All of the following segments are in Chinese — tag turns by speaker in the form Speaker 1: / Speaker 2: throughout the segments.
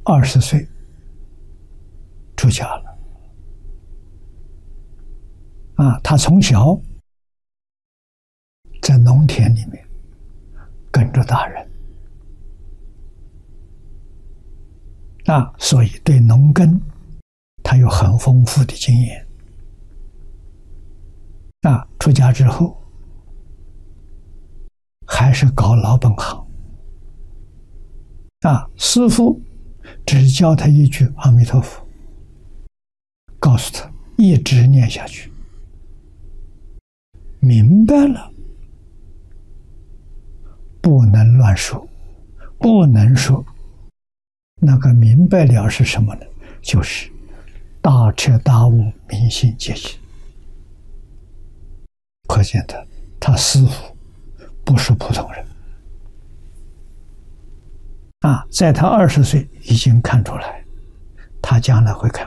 Speaker 1: 20岁出家了。他从小在农田里面跟着大人，所以对农耕他有很丰富的经验。出家之后还是搞老本行。师父只教他一句阿弥陀佛，告诉他一直念下去，明白了不能乱说，不能说。那个明白了是什么呢？就是大彻大悟，明心见性。可见他师父不是普通人。在他20岁已经看出来，他将来会开悟。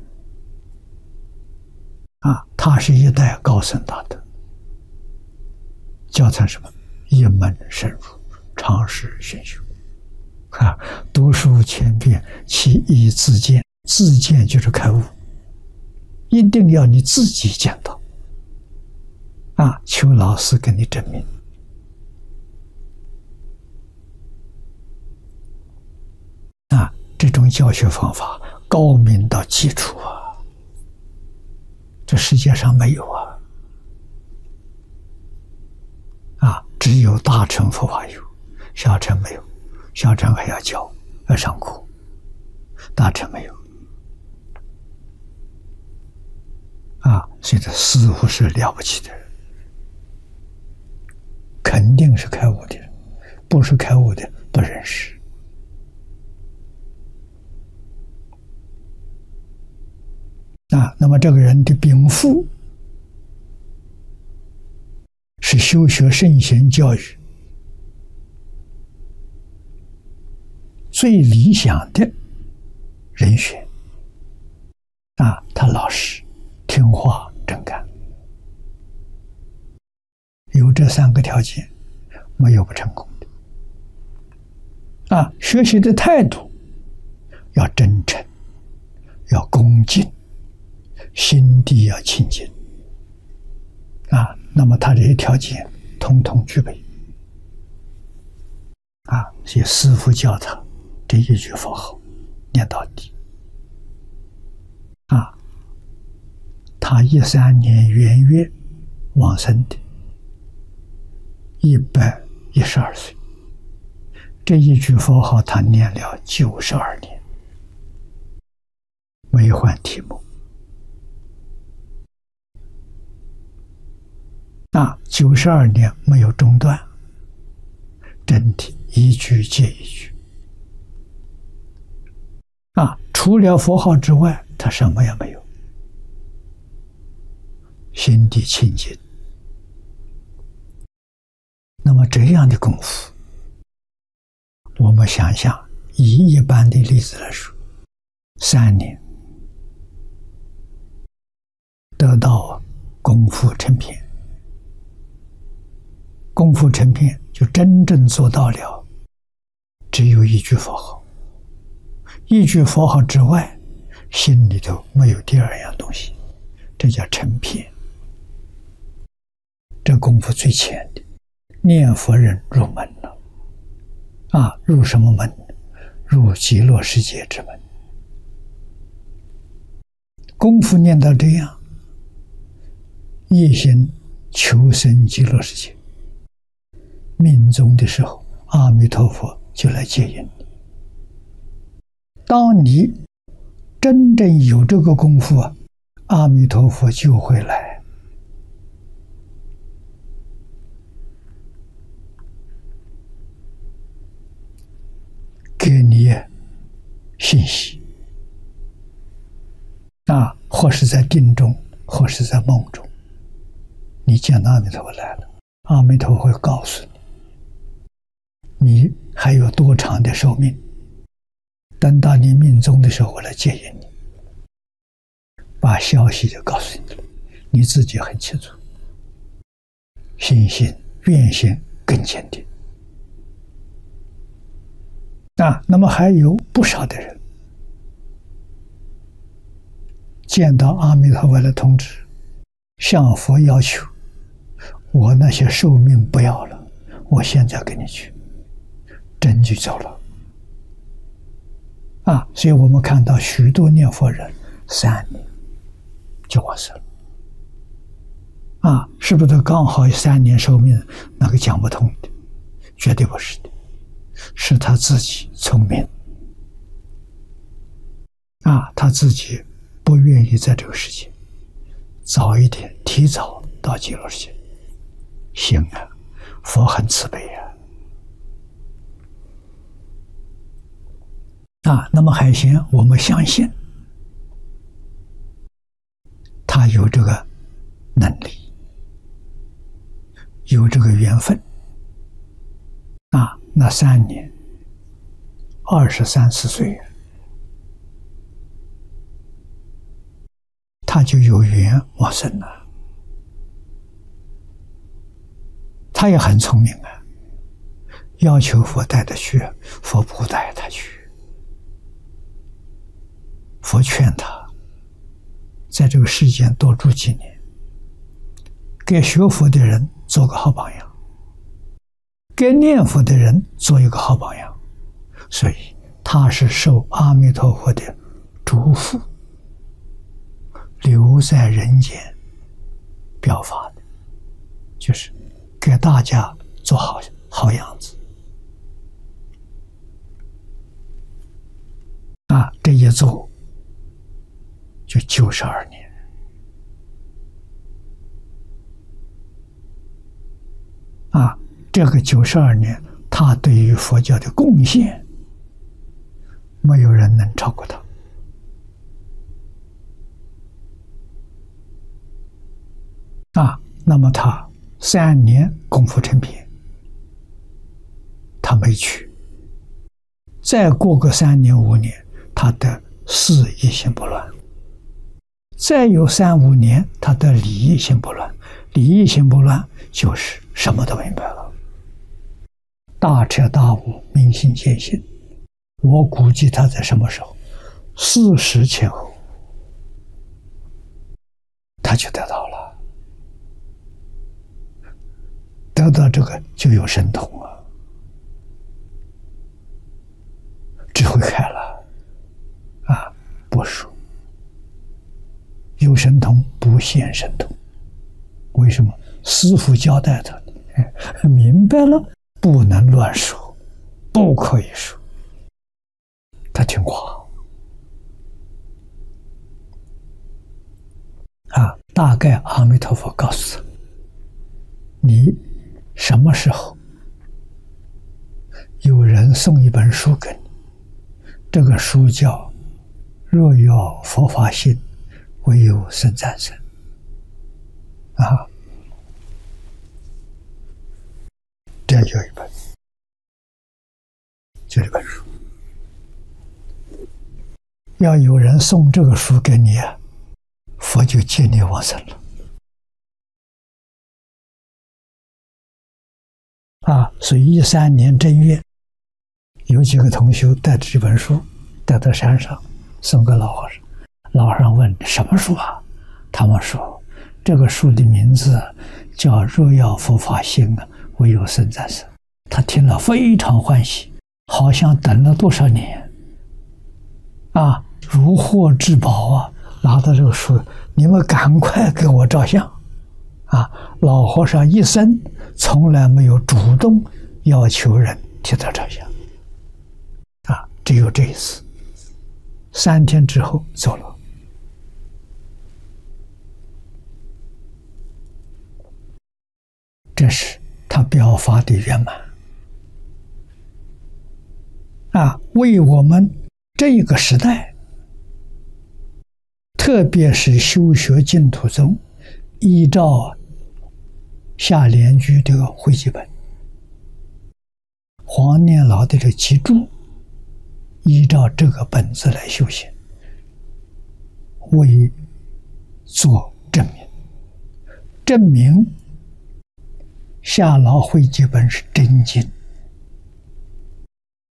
Speaker 1: 他是一代高僧大德，教成什么？一门深入，长时熏修。读书千遍，其义自见。自见就是开悟，一定要你自己见到。求老师给你证明。这种教学方法高明到基础这世界上没有只有大乘佛法有，小乘没有。小乘还要教，要上课，大乘没有。所以这师父是了不起的人，肯定是开悟的人，不是开悟的不认识。那么这个人的禀赋是修学圣贤教育最理想的人选。他老实、听话、真干，有这3个条件，没有不成功的。学习的态度要真诚，要恭敬，心地要清净。那么他这些条件统统具备。所以师父教他这一句佛号念到底。他13年元月往生的，112岁。这一句佛号他念了92年，没换题目。92年没有中断，真的一句接一句。除了佛号之外，他什么也没有。心地清净。那么这样的功夫，我们想想，以一般的例子来说，3年得到功夫成片。功夫成片就真正做到了，只有一句佛号。一句佛号之外，心里头没有第2样东西，这叫成片。这功夫最浅的，念佛人入门了。入什么门？入极乐世界之门。功夫念到这样，一心求生极乐世界，命终的时候，阿弥陀佛就来接引你。当你真正有这个功夫阿弥陀佛就会来。给你信息或是在定中，或是在梦中，你见到阿弥陀佛来了，阿弥陀佛会告诉你，你还有多长的寿命，等到你命终的时候，我来接引你，把消息就告诉你了，你自己很清楚，信心、愿心更坚定。那么还有不少的人见到阿弥陀佛的通知，向佛要求，我那些寿命不要了，我现在给你去，真就走了。所以我们看到许多念佛人3年就往生了。是不是刚好3年寿命？那个讲不通的，绝对不是的，是他自己聪明他自己不愿意在这个世界早一点提早到极乐世界。行佛很慈悲那么海贤，我们相信他有这个能力，有这个缘分那3年23、24岁他就有缘往生了。他也很聪明要求佛带他去，佛不带他去。佛劝他在这个世间多住几年，给学佛的人做个好榜样，给念佛的人做一个好榜样。所以他是受阿弥陀佛的嘱咐，留在人间表法的，就是给大家做好样子这一做就92年这个92年他对于佛教的贡献没有人能超过他那么他3年功夫成片，他没去，再过个3年5年，他的事一心不乱，再有3、5年，他的理一心不乱，理一心不乱就是什么都明白了，大彻大悟，明心见性。我估计他在什么时候40前后他就得到了，得到这个就有神通智慧开了不说有神通不现神通。为什么？师父交代他的明白了，不能乱说，不可以说。他听话大概阿弥陀佛告诉他，你什么时候有人送一本书给你，这个书叫若要佛法兴，唯有僧赞生这有一本，就这本书。要有人送这个书给你佛就接你往生了所以13年正月，有几个同修带着这本书带到山上送给老和尚。老和尚问什么书他们说这个书的名字叫若要佛法兴，唯有僧赞生。他听了非常欢喜，好像等了多少年如获至宝拿到这个书，你们赶快给我照相老和尚一生从来没有主动要求人替他照相只有这一次，3天之后走了。这是他表法的圆满为我们这个时代，特别是修学净土宗，依照下联居这个汇集本，黄念老的这个集注，依照这个本子来修行，为做证明，证明夏老汇集本是真经，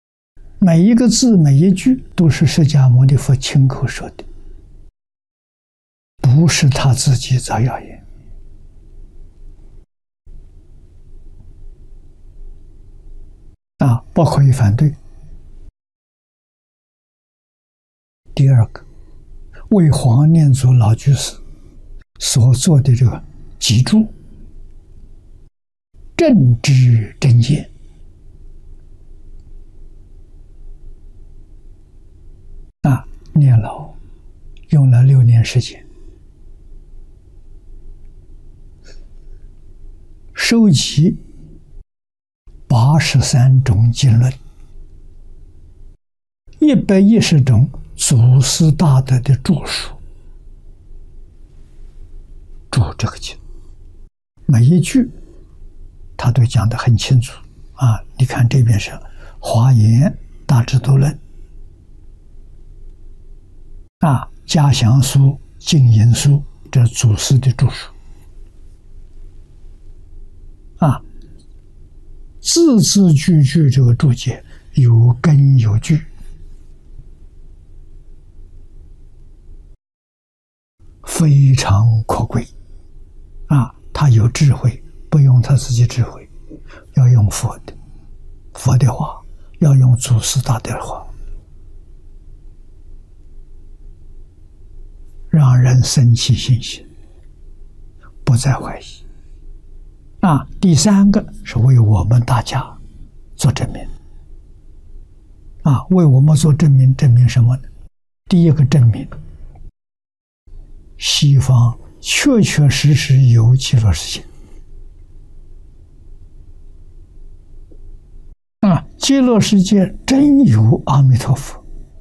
Speaker 1: 每一个字每一句都是释迦牟尼佛亲口说的。 不是他自己造谣言。不可以反对。第二个，为黄念祖老居士所做的这个脊柱，正知正见，念老用了6年时间，收集83种经论，110种祖师大德的著述，注这个经，每一句他都讲得很清楚你看这边是《华严大智度论》嘉祥书、净言书，这祖师的著述字字句句这个注解有根有据，非常可贵他有智慧，不用他自己智慧，要用佛的话，要用祖师大德的话，让人生起信心，不再怀疑第三个是为我们大家做证明为我们做证明，证明什么呢？第一个证明，西方确确实实有极乐世界极乐世界真有阿弥陀佛，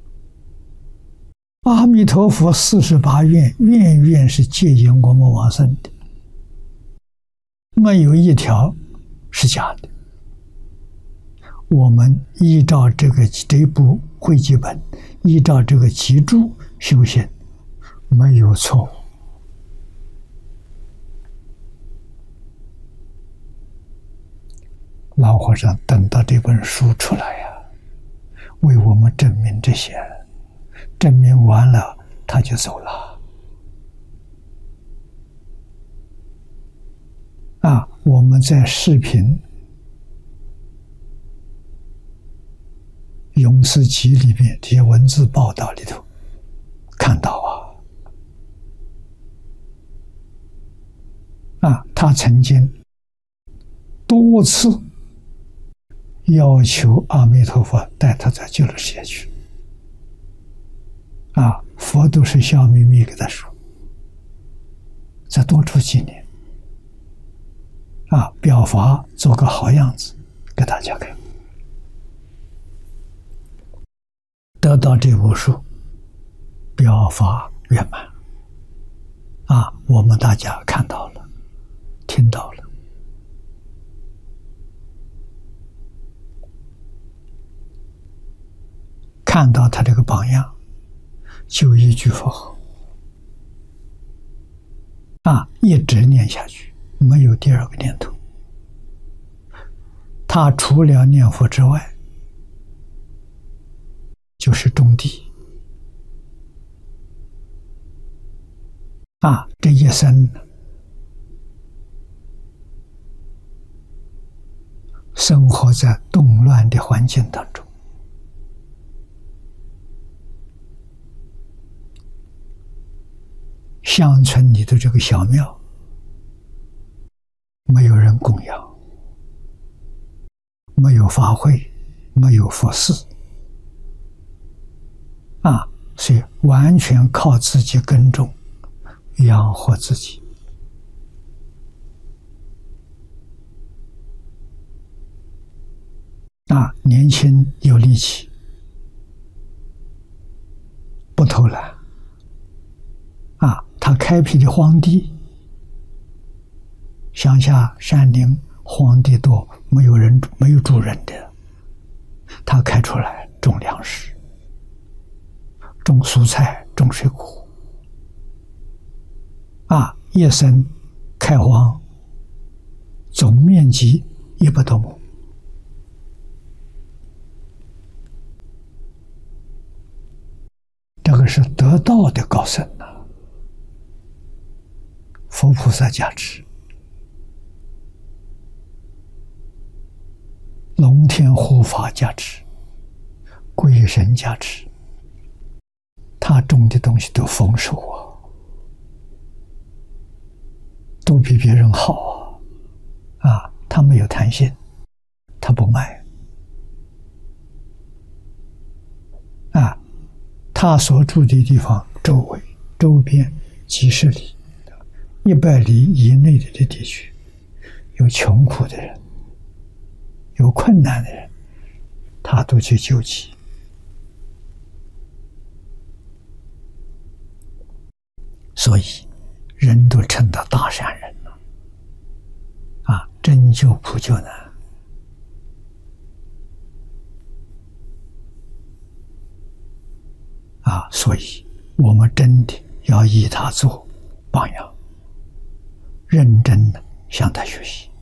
Speaker 1: 阿弥陀佛48愿，愿愿是接引我们往生的，没有一条是假的。我们依照这部汇集本，依照这个脊柱修行，没有错误。老和尚等到这本书出来为我们证明这些，证明完了他就走了我们在视频永世集里面这些文字报道里头看到他曾经多次要求阿弥陀佛带他在极乐世界去佛都是笑眯眯给他说，再多住几年表法做个好样子给大家看。得到这部书，表法圆满我们大家看到了，听到了，看到他这个榜样，就一句佛号一直念下去，没有第二个念头。他除了念佛之外，就是种地这一生生活在动乱的环境当中，乡村里的这个小庙没有人供养，没有法会，没有佛事所以完全靠自己耕种养活自己年轻有力气，不偷懒他开辟的荒地，乡下山林荒地多，没有住人的，他开出来种粮食，种蔬菜，种水果一生开荒，总面积100多亩，这个是得道的高僧菩萨加持，龙天护法加持，鬼神加持，他种的东西都丰收啊，都比别人好啊！他没有贪心，他不卖啊！他所住的地方周边几十里、100里以内的地区，有穷苦的人，有困难的人，他都去救济。所以人都称他大善人了啊！真救苦救难啊！所以我们真的要以他做榜样，认真的向他学习。